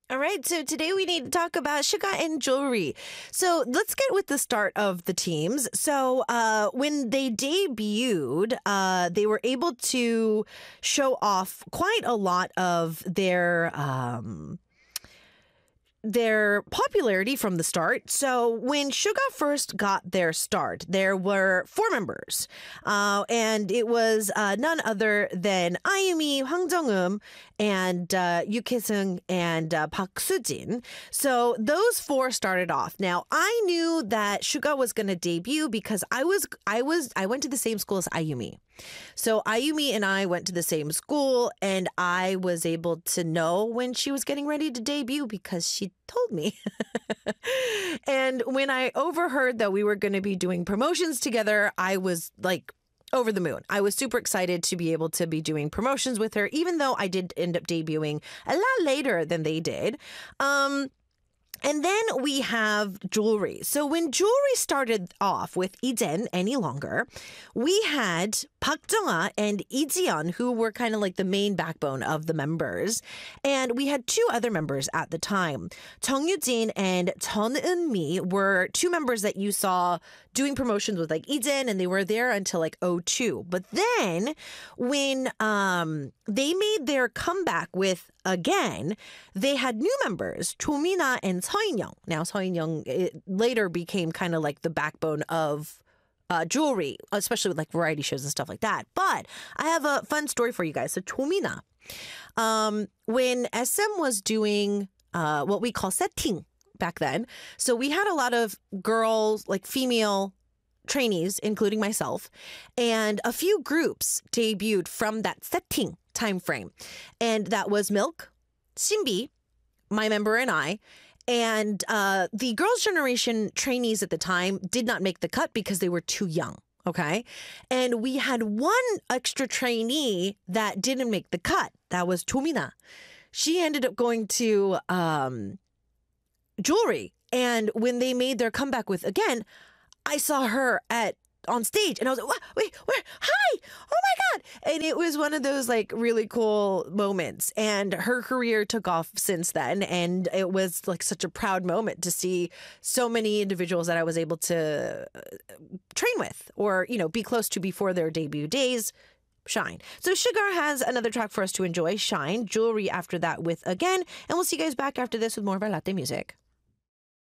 All right, so today we need to talk about Suga and jewelry. So let's get with the start of the teams. So when they debuted, they were able to show off quite a lot of their popularity from the start. So when Suga first got their start, there were four members. And it was none other than Ayumi, Hwang Jung-eum, and Yoo Ki-seung and Park Soo-jin. So those four started off. Now, I knew that Suga was going to debut because I went to the same school as Ayumi. So Ayumi and I went to the same school, and I was able to know when she was getting ready to debut because she told me. And when I overheard that we were going to be doing promotions together, I was like over the moon. I was super excited to be able to be doing promotions with her, even though I did end up debuting a lot later than they did. And then we have jewelry. So when jewelry started off with Iden any longer, we had Park Jung-ah and Lee Ji-yeon, who were kind of like the main backbone of the members. And we had two other members at the time. Jung Yoo-jin and Chun Eun-mi were two members that you saw doing promotions with like Iden, and they were there until like '02. But then when they made their comeback with Again, they had new members, Cho Mina and Seo In-young. Now, Seo In-young later became kind of like the backbone of jewelry, especially with like variety shows and stuff like that. But I have a fun story for you guys. So Cho Mina, when SM was doing what we call setting back then, so we had a lot of girls, like female trainees, including myself, and a few groups debuted from that setting time frame. And that was Milk, Simbi, my member, and I. And the Girls' Generation trainees at the time did not make the cut because they were too young. Okay. And we had one extra trainee that didn't make the cut. That was Cho Mina. She ended up going to jewelry. And when they made their comeback with Again, I saw her on stage, and I was like, wait, where? Hi! Oh my God! And it was one of those like really cool moments. And her career took off since then. And it was like such a proud moment to see so many individuals that I was able to train with or, be close to before their debut days shine. So Sugar has another track for us to enjoy, Shine. Jewelry after that with Again. And we'll see you guys back after this with more of our latte music.